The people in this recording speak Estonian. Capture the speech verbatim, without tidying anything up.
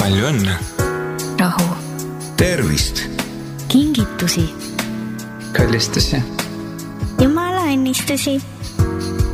palju õnne. Rahu. Tervist. Kingitusi. Kallistusi. Jumala õnnistusi.